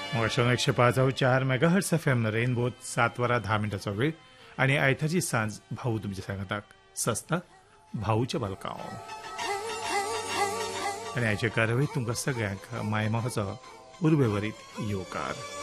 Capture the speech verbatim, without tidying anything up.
Motion एकशे पाच चार मेगा हर्ट्स एफ एम रेनबोत सात वरा धा मिनटाचो वेळ आणि आयताची सांज भाऊ तुमच्या सांगाताक सस्ता भाऊच्या बालकांव आणि आयचे कारवाईत तुमकां सगळ्यांक मायमाचो उर्बेवरीत येवकार.